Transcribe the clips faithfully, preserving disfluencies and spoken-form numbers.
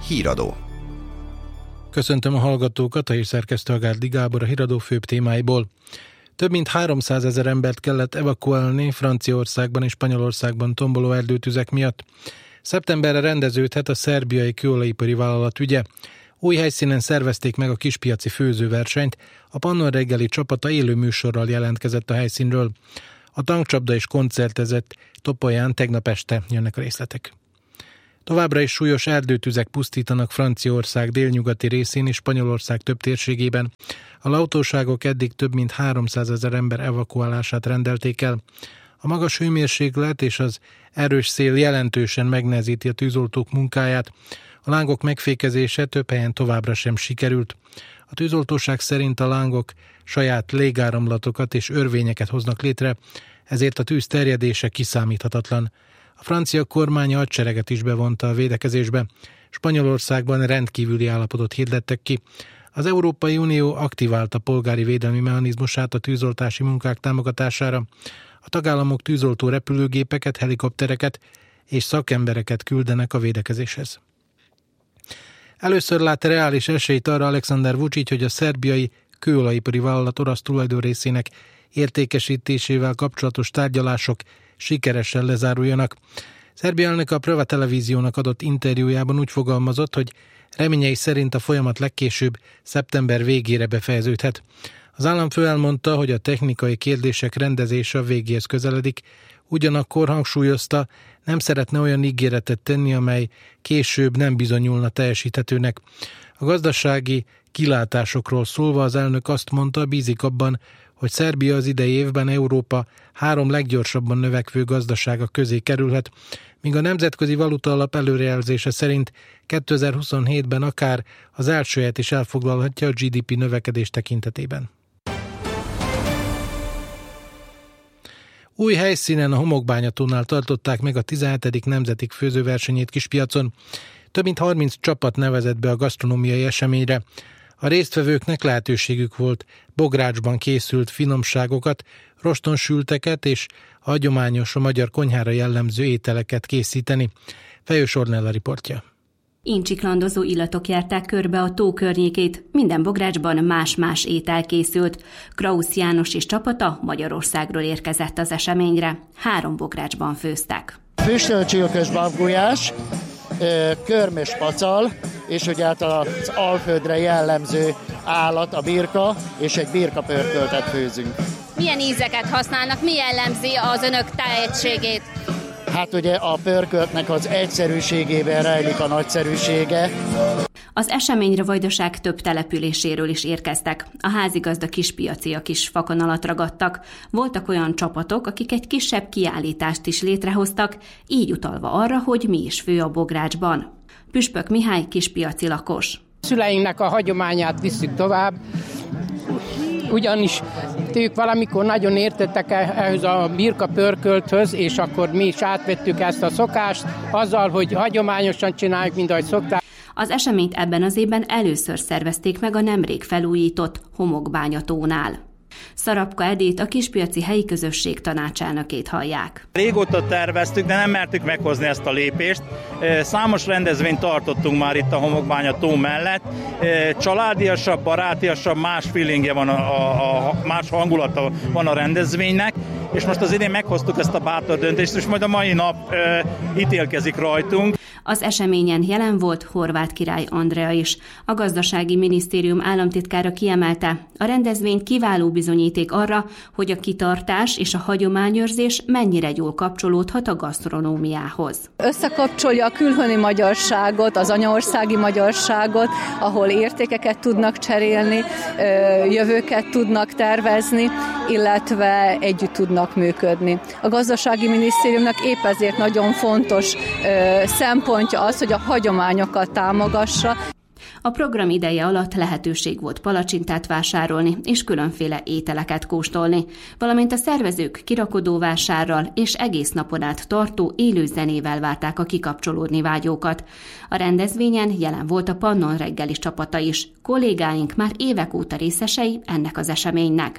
Híradó. Köszöntöm a hallgatókat, a hírszerkesztő Agárdi Gábor a híradó főbb témáiból. Több mint háromszázezer embert kellett evakuálni Franciaországban és Spanyolországban tomboló erdőtüzek miatt. Szeptemberre rendeződhet a szerbiai kőolajipari vállalat ügye. Új helyszínen szervezték meg a kispiaci főzőversenyt, a Pannon reggeli csapata élő műsorral jelentkezett a helyszínről. A tankcsapda is koncertezett Topolyán, tegnap este jönnek a részletek. Továbbra is súlyos erdőtüzek pusztítanak Franciaország délnyugati részén és Spanyolország több térségében. A hatóságok eddig több mint háromszázezer ember evakuálását rendelték el. A magas hőmérséklet és az erős szél jelentősen megnehezíti a tűzoltók munkáját. A lángok megfékezése több helyen továbbra sem sikerült. A tűzoltóság szerint a lángok saját légáramlatokat és örvényeket hoznak létre, ezért a tűz terjedése kiszámíthatatlan. A francia kormány hadsereget is bevonta a védekezésbe. Spanyolországban rendkívüli állapotot hirdettek ki. Az Európai Unió aktiválta polgári védelmi mechanizmusát a tűzoltási munkák támogatására. A tagállamok tűzoltó repülőgépeket, helikoptereket és szakembereket küldenek a védekezéshez. Először lát reális esélyt arra Alexander Vučić, hogy a szerbiai kőolajipari vállalat orosz tulajdonrészének értékesítésével kapcsolatos tárgyalások sikeresen lezáruljanak. Szerbia elnöke a Prva televíziónak adott interjújában úgy fogalmazott, hogy reményei szerint a folyamat legkésőbb szeptember végére befejeződhet. Az államfő elmondta, hogy a technikai kérdések rendezése a végéhez közeledik, ugyanakkor hangsúlyozta, nem szeretne olyan ígéretet tenni, amely később nem bizonyulna teljesíthetőnek. A gazdasági kilátásokról szólva az elnök azt mondta, bízik abban, hogy Szerbia az idei évben Európa három leggyorsabban növekvő gazdasága közé kerülhet, míg a Nemzetközi Valutaalap előrejelzése szerint kétezer-huszonhétben akár az első helyet is elfoglalhatja a gé dé pé növekedés tekintetében. Új helyszínen a Homokbányatónál tartották meg a tizenhetedik nemzeti főzőversenyét Kispiacon. Több mint harminc csapat nevezett be a gasztronómiai eseményre. A résztvevőknek lehetőségük volt bográcsban készült finomságokat, rostonsülteket és hagyományos a magyar konyhára jellemző ételeket készíteni. Fejős Ornella riportja. Incsiklandozó illatok járták körbe a tó környékét, minden bográcsban más-más étel készült. Krausz János és csapata Magyarországról érkezett az eseményre. Három bográcsban főztek. Füstölt csirkes babgulyás, körmös pacal, és ugye hát az Alföldre jellemző állat, a birka, és egy birkapörköltet főzünk. Milyen ízeket használnak, mi jellemzi az önök tájegységét? Hát ugye a pörköltnek az egyszerűségében rejlik a nagyszerűsége. Az eseményre Vajdaság több településéről is érkeztek. A házigazda kispiaciak is fakon alatt ragadtak. Voltak olyan csapatok, akik egy kisebb kiállítást is létrehoztak, így utalva arra, hogy mi is fő a bográcsban. Püspök Mihály kispiaci lakos. Szüleinknek a hagyományát visszük tovább, ugyanis ők valamikor nagyon értettek ehhez a birka pörkölthöz, és akkor mi is átvettük ezt a szokást, azzal, hogy hagyományosan csináljuk, mint ahogy szokták. Az eseményt ebben az évben először szervezték meg a nemrég felújított Homokbányatónál. Szarapka Edét, a Kispiaci helyi közösség tanácselnökét hallják. Régóta terveztük, de nem mertük meghozni ezt a lépést. Számos rendezvényt tartottunk már itt a Homokbánya-tó mellett. Családiasabb, barátiasabb, más feelingje van, a, a, a, más hangulata van a rendezvénynek, és most az idén meghoztuk ezt a bátor döntést, és majd a mai nap e, ítélkezik rajtunk. Az eseményen jelen volt Horváth király Andrea is. A gazdasági minisztérium államtitkára kiemelte, a rendezvény kiváló bizonyíték arra, hogy a kitartás és a hagyományőrzés mennyire jól kapcsolódhat a gasztronómiához. Összekapcsolja a külhoni magyarságot, az anyaországi magyarságot, ahol értékeket tudnak cserélni, jövőket tudnak tervezni, illetve együtt tudnak működni. A gazdasági minisztériumnak épp ezért nagyon fontos szempontja az, hogy a hagyományokat támogassa. A program ideje alatt lehetőség volt palacsintát vásárolni és különféle ételeket kóstolni, valamint a szervezők kirakodóvásárral és egész napon át tartó élő zenével várták a kikapcsolódni vágyókat. A rendezvényen jelen volt a Pannon reggeli csapata is. Kollégáink már évek óta részesei ennek az eseménynek.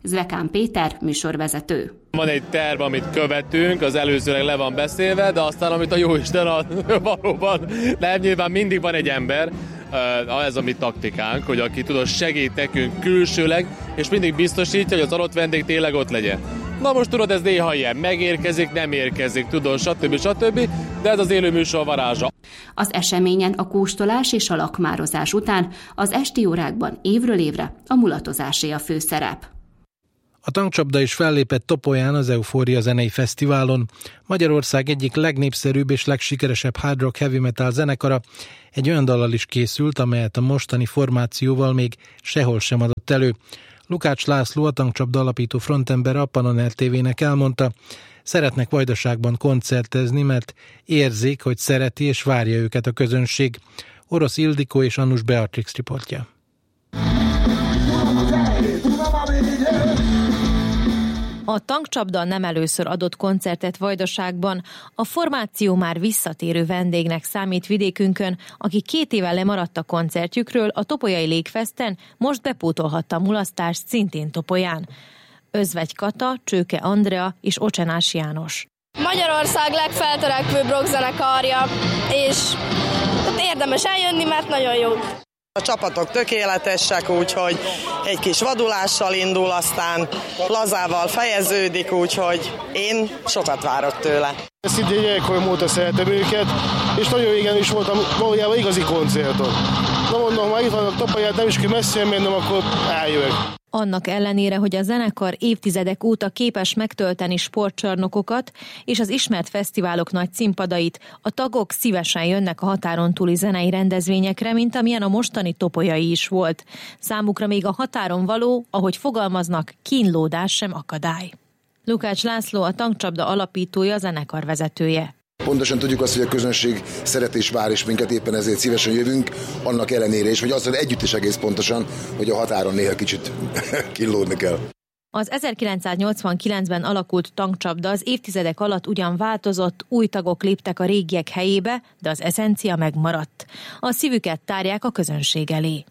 Zvekán Péter, műsorvezető. Van egy terv, amit követünk, az előzőleg le van beszélve, de aztán, amit a jóisten ad, valóban nem, nyilván mindig van egy ember, ez a mi taktikánk, hogy aki tudod segít nekünk külsőleg, és mindig biztosítja, hogy az adott vendég tényleg ott legyen. Na most tudod, ez néha ilyen, megérkezik, nem érkezik, tudod, stb. stb., de ez az élő műsor varázsa. Az eseményen a kóstolás és a lakmározás után az esti órákban évről évre a mulatozásé a főszerep. A tankcsapda is fellépett Topolyán az Eufória zenei fesztiválon. Magyarország egyik legnépszerűbb és legsikeresebb hard rock heavy metal zenekara egy olyan dallal is készült, amelyet a mostani formációval még sehol sem adott elő. Lukács László, a tankcsapda alapító frontembere a Pannon er té vének elmondta, szeretnek Vajdaságban koncertezni, mert érzik, hogy szereti és várja őket a közönség. Orosz Ildikó és Annus Beatrix riportja. A tankcsapda nem először adott koncertet Vajdaságban. A formáció már visszatérő vendégnek számít vidékünkön, aki két éve lemaradt a koncertjükről, a Topolyai Légfesten most bepótolhatta a mulasztást szintén Topolyán. Özvegy Kata, Csőke Andrea és Ocsenás János. Magyarország legfeltörekvőbb rockzenekarja, és érdemes eljönni, mert nagyon jó. A csapatok tökéletesek, úgyhogy egy kis vadulással indul, aztán lazával fejeződik, úgyhogy én sokat várok tőle. Szintén gyerekkorom óta szeretem őket, és nagyon régen is voltam valójában igazi koncerton. Na mondom, ha itt vannak Topolyán, nem is kell messzire mennem, akkor eljövök. Annak ellenére, hogy a zenekar évtizedek óta képes megtölteni sportcsarnokokat és az ismert fesztiválok nagy színpadait, a tagok szívesen jönnek a határon túli zenei rendezvényekre, mint amilyen a mostani topolyai is volt. Számukra még a határon való, ahogy fogalmaznak, kínlódás sem akadály. Lukács László, a tankcsapda alapítója, zenekar vezetője. Pontosan tudjuk azt, hogy a közönség szeret és vár is minket, éppen ezért szívesen jövünk, annak ellenére is, vagy azzal együtt is egész pontosan, hogy a határon néha kicsit kínlódni kell. Az ezerkilencszáznyolcvankilencben alakult tankcsapda az évtizedek alatt ugyan változott, új tagok léptek a régiek helyébe, de az eszencia megmaradt. A szívüket tárják a közönség elé.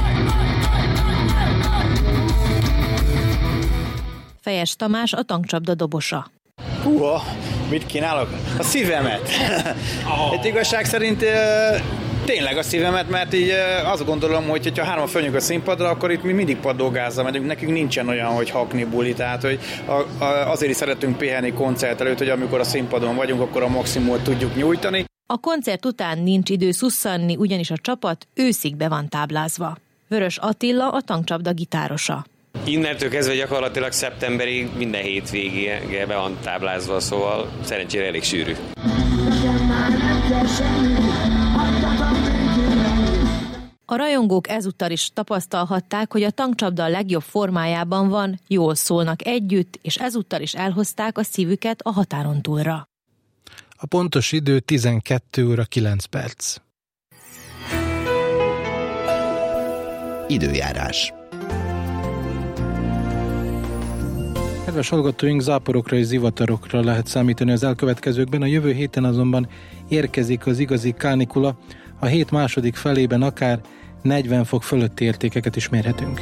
Fejes Tamás, a tankcsapda dobosa. Húha, mit kínálok? A szívemet. Egy igazság szerint tényleg a szívemet, mert így azt gondolom, hogy ha hárman fölnyünk a színpadra, akkor itt mi mindig padlógázzal megyünk, nekünk nincsen olyan, hogy hakni buli, tehát hogy azért is szeretünk pihenni koncert előtt, hogy amikor a színpadon vagyunk, akkor a maximumot tudjuk nyújtani. A koncert után nincs idő szusszanni, ugyanis a csapat őszig be van táblázva. Vörös Attila, a tankcsapda gitárosa. Innentől kezdve gyakorlatilag szeptemberig minden hétvégége be van táblázva, szóval szerencsére elég sűrű. A rajongók ezúttal is tapasztalhatták, hogy a tankcsapda a legjobb formájában van, jól szólnak együtt, és ezúttal is elhozták a szívüket a határon túlra. A pontos idő tizenkét óra kilenc perc. Időjárás. Kedves hallgatóink, záporokra és zivatarokra lehet számítani az elkövetkezőkben, a jövő héten azonban érkezik az igazi kánikula, a hét második felében akár negyven fok fölötti értékeket is mérhetünk.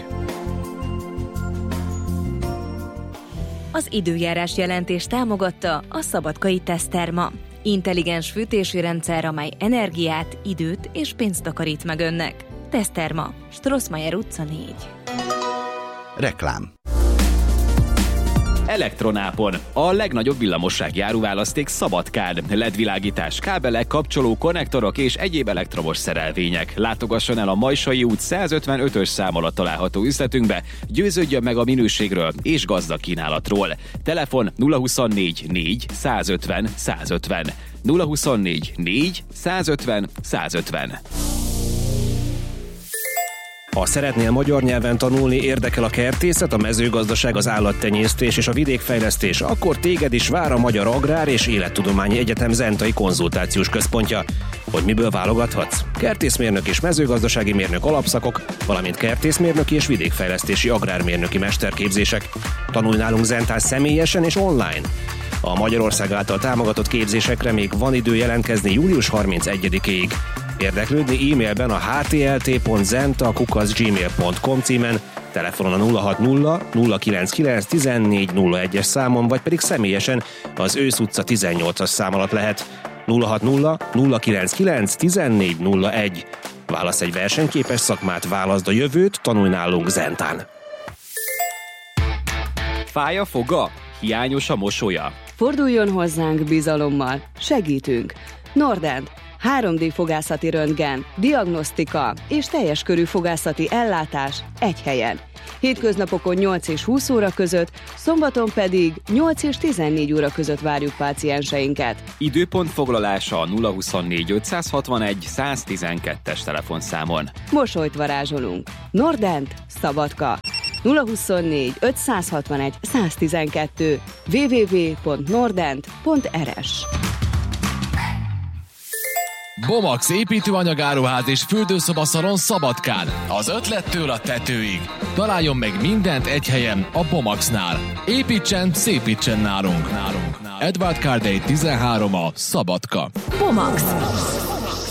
Az időjárás jelentés támogatta a Szabadkai Teszterma. Intelligens fűtési rendszer, amely energiát, időt és pénzt takarít meg önnek. Teszterma, Strossmayer utca négy. Reklám. Elektronápon. A legnagyobb villamossági áruválaszték Szabadkán. el é dé-világítás, kábelek, kapcsoló, konnektorok és egyéb elektromos szerelvények. Látogasson el a Majsai út százötvenötös szám alatt található üzletünkbe, győződjön meg a minőségről és gazdag kínálatról. Telefon nulla huszonnégy négy százötven százötven. nulla huszonnégy négy százötven százötven. Ha szeretnél magyar nyelven tanulni, érdekel a kertészet, a mezőgazdaság, az állattenyésztés és a vidékfejlesztés, akkor téged is vár a Magyar Agrár és Élettudományi Egyetem Zentai Konzultációs Központja. Hogy miből válogathatsz? Kertészmérnök és mezőgazdasági mérnök alapszakok, valamint kertészmérnöki és vidékfejlesztési agrármérnöki mesterképzések. Tanulj nálunk Zentán személyesen és online. A Magyarország által támogatott képzésekre még van idő jelentkezni július harmincegyedikéig. Érdeklődni e-mailben a h t l t pont zenta kukac gmail pont com címen, telefonon a nulla hat nulla nulla kilenc kilenc tizennégy nulla egyes számon, vagy pedig személyesen az Ősz utca tizennyolcas szám alatt lehet. nulla hat nulla nulla kilenc kilenc tizennégy nulla egy. Válasz egy versenyképes szakmát, válaszd a jövőt, tanulj nálunk Zentán. Fáj a foga? Hiányos a mosolya? Forduljon hozzánk bizalommal, segítünk. Nordent, három dé fogászati röntgen, diagnosztika és teljes körű fogászati ellátás egy helyen. Hétköznapokon nyolc és húsz óra között, szombaton pedig nyolc és tizennégy óra között várjuk pácienseinket. Időpont foglalása a nulla huszonnégy ötszázhatvanegy száztizenkettes telefonszámon. Mosolyt varázsolunk. Nordent, Szabadka. nulla huszonnégy ötszázhatvanegy száztizenkettő double-u double-u double-u pont nordent pont er es. Bomax építőanyagáruház és fürdőszobaszalon Szabadkán. Az ötlettől a tetőig. Találjon meg mindent egy helyen a Bomaxnál. Építsen, szépítsen nálunk. nálunk. Edward Cardey tizenhárom a Szabadka. Bomax.